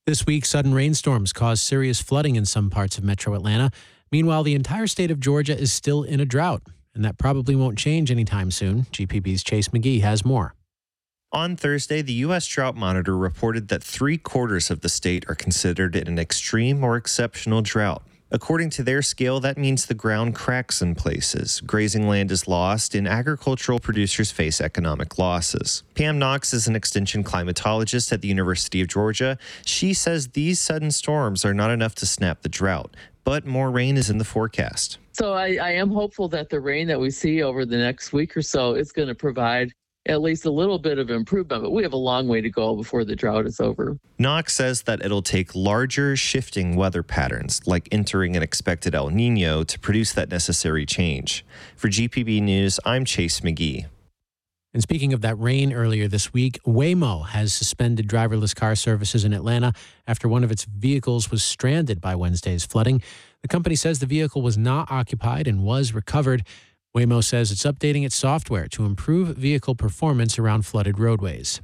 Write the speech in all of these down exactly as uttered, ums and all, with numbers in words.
This week, sudden rainstorms caused serious flooding in some parts of metro Atlanta. Meanwhile, the entire state of Georgia is still in a drought, and that probably won't change anytime soon. G P B's Chase McGee has more. On Thursday, the U S Drought Monitor reported that three quarters of the state are considered in an extreme or exceptional drought. According to their scale, that means the ground cracks in places, grazing land is lost, and agricultural producers face economic losses. Pam Knox is an extension climatologist at the University of Georgia. She says these sudden storms are not enough to snap the drought, but more rain is in the forecast. So I, I am hopeful that the rain that we see over the next week or so is going to provide at least a little bit of improvement, but we have a long way to go before the drought is over. Knox says that it'll take larger shifting weather patterns, like entering an expected El Nino, to produce that necessary change. For G P B News, I'm Chase McGee. And speaking of that rain earlier this week, Waymo has suspended driverless car services in Atlanta after one of its vehicles was stranded by Wednesday's flooding. The company says the vehicle was not occupied and was recovered. Waymo says it's updating its software to improve vehicle performance around flooded roadways.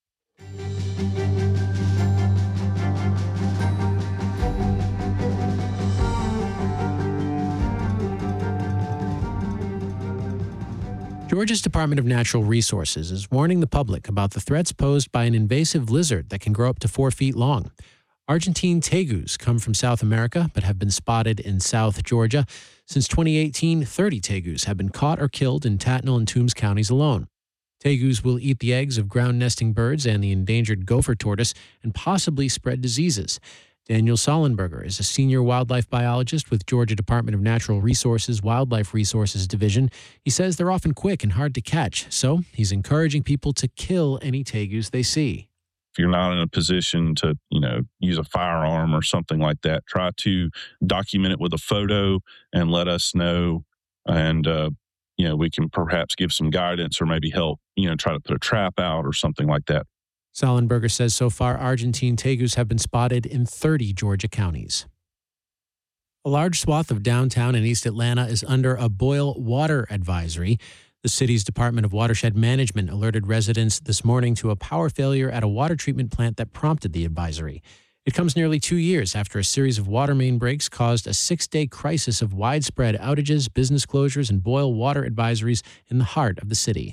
Georgia's Department of Natural Resources is warning the public about the threats posed by an invasive lizard that can grow up to four feet long. Argentine tegus come from South America but have been spotted in South Georgia. Since twenty eighteen, thirty tegus have been caught or killed in Tattnall and Toombs counties alone. Tegus will eat the eggs of ground-nesting birds and the endangered gopher tortoise and possibly spread diseases. Daniel Sollenberger is a senior wildlife biologist with Georgia Department of Natural Resources Wildlife Resources Division. He says they're often quick and hard to catch, so he's encouraging people to kill any tegus they see. If you're not in a position to, you know, use a firearm or something like that, try to document it with a photo and let us know. And, uh, you know, we can perhaps give some guidance or maybe help, you know, try to put a trap out or something like that. Sollenberger says so far Argentine tegus have been spotted in thirty Georgia counties. A large swath of downtown and East Atlanta is under a boil water advisory. The city's Department of Watershed Management alerted residents this morning to a power failure at a water treatment plant that prompted the advisory. It comes nearly two years after a series of water main breaks caused a six-day crisis of widespread outages, business closures, and boil water advisories in the heart of the city.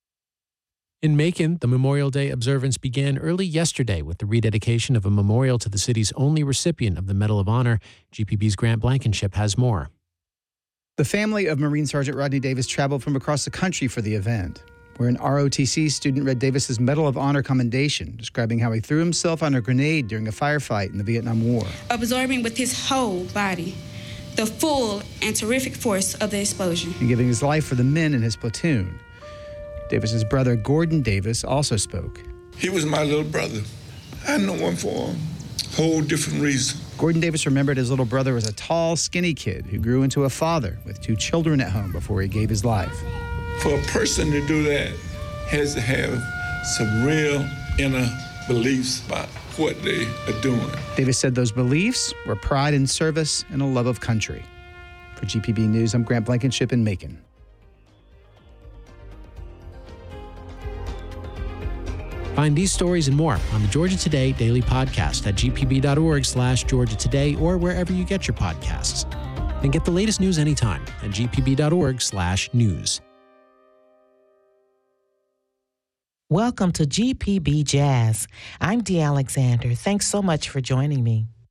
In Macon, the Memorial Day observance began early yesterday with the rededication of a memorial to the city's only recipient of the Medal of Honor. G P B's Grant Blankenship has more. The family of Marine Sergeant Rodney Davis traveled from across the country for the event, where an R O T C student read Davis's Medal of Honor commendation, describing how he threw himself on a grenade during a firefight in the Vietnam War. Absorbing with his whole body the full and terrific force of the explosion. And giving his life for the men in his platoon. Davis's brother, Gordon Davis, also spoke. He was my little brother. I know him for a whole different reason. Gordon Davis remembered his little brother was a tall, skinny kid who grew into a father with two children at home before he gave his life. For a person to do that has to have some real inner beliefs about what they are doing. Davis said those beliefs were pride in service and a love of country. For G P B News, I'm Grant Blankenship in Macon. Find these stories and more on the Georgia Today Daily Podcast at gpb.org slash Georgia Today or wherever you get your podcasts. And get the latest news anytime at gpb.org slash news. Welcome to G P B Jazz. I'm Dee Alexander. Thanks so much for joining me.